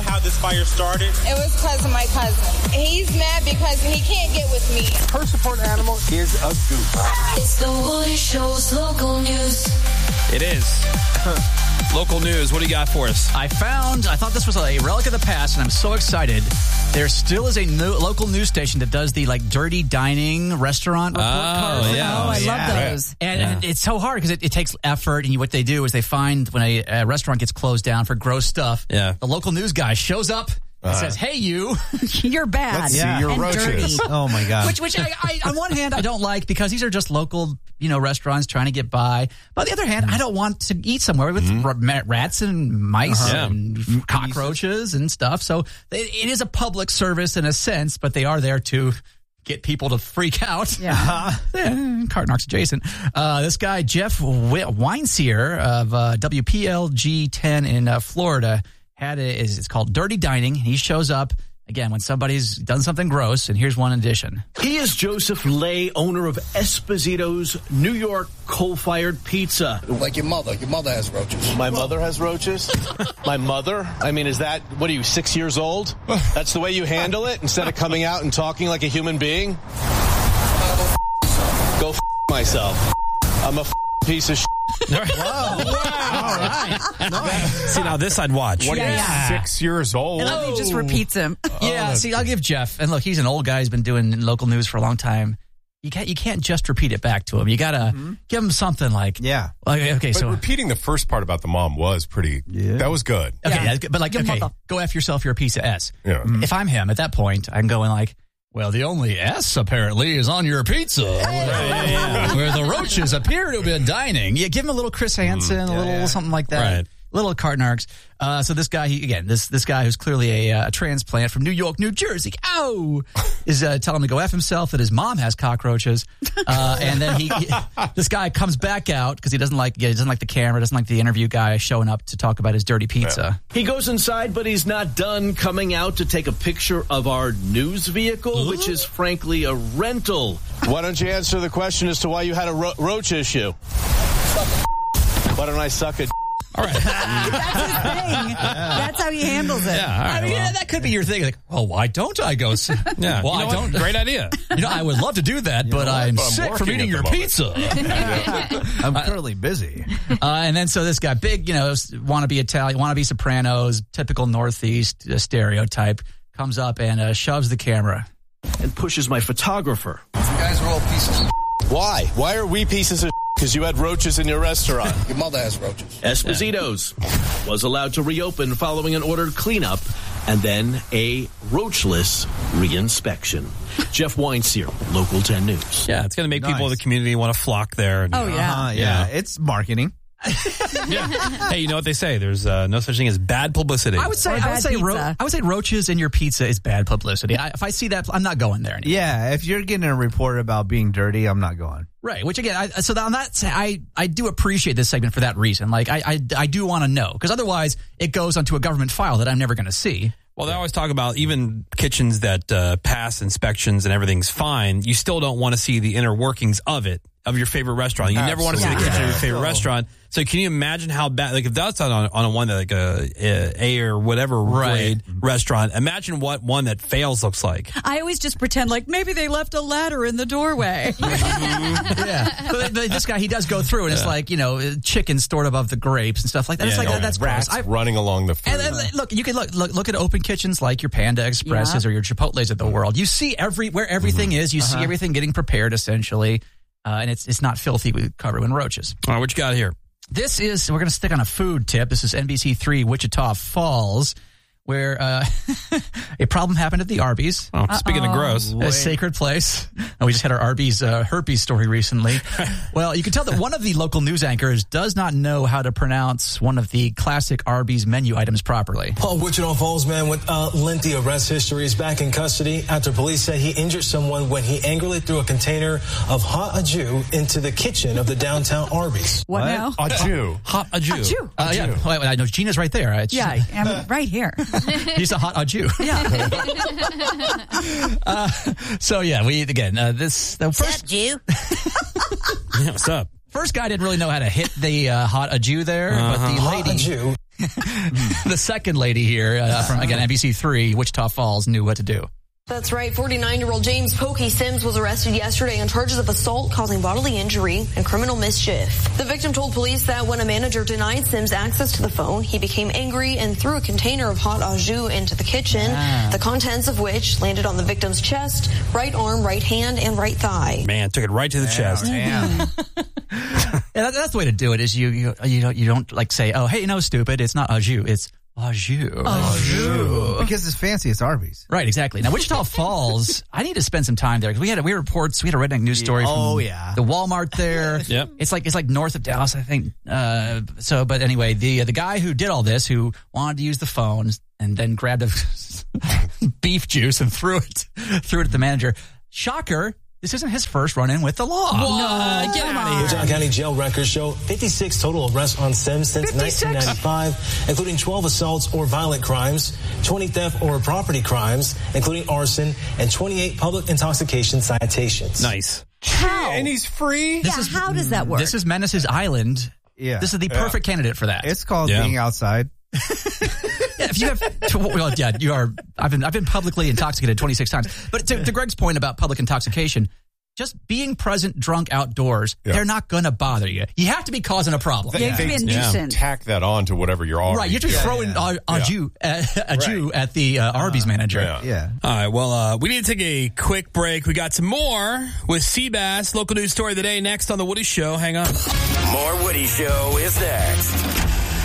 how this fire started? It was because of my cousin. He's mad because he can't get with me. Her support animal is a goose. It's the Woody Show's local news. It is. Local news. What do you got for us? I thought this was a relic of the past, and I'm so excited. There still is a local news station that does the dirty dining restaurant report cards. Yeah. I love those. And it's so hard because it takes effort. And what they do is they find when a restaurant gets closed down for gross stuff, the local news guy shows up and says, "Hey, you, you're bad. Let's see your roaches." Dirty. Oh my God! Which I on one hand I don't like because these are just local restaurants trying to get by. But on the other hand, I don't want to eat somewhere with rats and mice and cockroaches and stuff. So it is a public service in a sense, but they are there to get people to freak out. Yeah. Cart Narcs adjacent. This guy, Jeff Weinseer of WPLG 10 in Florida, it's called Dirty Dining. He shows up, again, when somebody's done something gross, and here's one addition. He is Joseph Lay, owner of Esposito's New York coal-fired pizza. Like your mother. Your mother has roaches. My mother has roaches? My mother? I mean, what are you, 6 years old? That's the way you handle it instead of coming out and talking like a human being? Go myself. I'm a piece of shit. Wow. All right. See, now this I'd watch. What are you, 6 years old? And then he just repeats him. See, I'll give Jeff, and look, he's an old guy. He's been doing local news for a long time. You can't just repeat it back to him. You gotta give him something like, okay. But repeating the first part about the mom was pretty. Yeah. That was good. Okay, but go F yourself. You're a piece of S. Yeah. If I'm him at that point, I'm going like, well, the only S apparently is on your pizza, where the roaches appear to have been dining. Yeah, give him a little Chris Hansen, a little something like that. Right. Little Cart Narcs. So this guy, this guy who's clearly a transplant from New York, New Jersey, is telling him to go F himself, that his mom has cockroaches. And then this guy comes back out because he doesn't like the camera, doesn't like the interview guy showing up to talk about his dirty pizza. Yeah. He goes inside, but he's not done coming out to take a picture of our news vehicle, which is frankly a rental. Why don't you answer the question as to why you had a roach issue? Why don't I suck a All right. That's his thing. That's how he handles it. Yeah, all right, I mean, that could be your thing. Like, well, why don't I go? Yeah. Well, I don't. Great idea. I would love to do that, but I'm sick from eating your pizza. I'm currently busy. And then so this guy, big, wannabe Italian, wannabe Sopranos, typical Northeast stereotype, comes up and shoves the camera and pushes my photographer. You guys are all pieces of Why? Why are we pieces of because you had roaches in your restaurant? Your mother has roaches. Esposito's was allowed to reopen following an ordered cleanup and then a roachless reinspection. Jeff Weinseer, Local 10 News. Yeah, it's going to make people in the community want to flock there. Oh, yeah. Yeah, it's marketing. Hey, you know what they say? There's no such thing as bad publicity. I would say roaches in your pizza is bad publicity. If I see that, I'm not going there anymore. Yeah, if you're getting a report about being dirty, I'm not going. Right, which again, I do appreciate this segment for that reason. Like, I do want to know, because otherwise it goes onto a government file that I'm never going to see. Well, they always talk about even kitchens that pass inspections and everything's fine. You still don't want to see the inner workings of your favorite restaurant. You never want to see the kitchen of your favorite restaurant. So can you imagine how bad, like if that's on a one that like a or whatever grade restaurant, imagine what one that fails looks like. I always just pretend like maybe they left a ladder in the doorway. Yeah. But this guy, he does go through and it's like, chicken stored above the grapes and stuff like that. It's like, that's gross. Rats running along the food. And look, you can look at open kitchens like your Panda Expresses or your Chipotles of the world. You see where everything is. You see everything getting prepared essentially. And it's not filthy with covered in roaches. All right, what you got here? We're going to stick on a food tip. This is NBC3 Wichita Falls, where a problem happened at the Arby's. Oh, speaking of gross. A sacred place. We just had our Arby's herpes story recently. Well, you can tell that one of the local news anchors does not know how to pronounce one of the classic Arby's menu items properly. Wichita Falls man with lengthy arrest history is back in custody after police said he injured someone when he angrily threw a container of hot au jus into the kitchen of the downtown Arby's. What now? Au jus. Hot au jus. Yeah. Wait, I know Gina's right there. I'm right here. He's a hot au jus. Yeah. First Jew. Yeah, what's up? First guy didn't really know how to hit the hot au jus there, but the lady. The second lady here from, again, NBC3, Wichita Falls, knew what to do. That's right. 49-year-old James Pokey Sims was arrested yesterday on charges of assault causing bodily injury and criminal mischief. The victim told police that when a manager denied Sims access to the phone, he became angry and threw a container of hot au jus into the kitchen, the contents of which landed on the victim's chest, right arm, right hand, and right thigh. Man, took it right to the chest. Yeah, that's the way to do it. Is you don't like say, oh, hey, no, stupid, it's not au jus, it's au jus. Because it's fancy, it's Arby's. Right, exactly. Now, Wichita Falls, I need to spend some time there because we had reports. We had a redneck news story from the Walmart there. Yep. It's like north of Dallas, I think. But anyway, the guy who did all this, who wanted to use the phone and then grabbed a beef juice and threw it at the manager. Shocker. This isn't his first run-in with the law. No, get out of here. John County jail records show 56 total arrests on Sims since 1995, including 12 assaults or violent crimes, 20 theft or property crimes, including arson, and 28 public intoxication citations. Nice. How? And he's free? How does that work? This is Menace's Island. Yeah. This is the perfect candidate for that. It's called being outside. If you have, you are. I've been publicly intoxicated 26 times. But to Greg's point about public intoxication, just being present drunk outdoors, they're not going to bother you. You have to be causing a problem. You have to be a nuisance. Tack that on to whatever you're already. Right, you have to throw in a Jew at the Arby's manager. Yeah. All right, well, we need to take a quick break. We got some more with Seabass, local news story of the day, next on The Woody Show. Hang on. More Woody Show is next.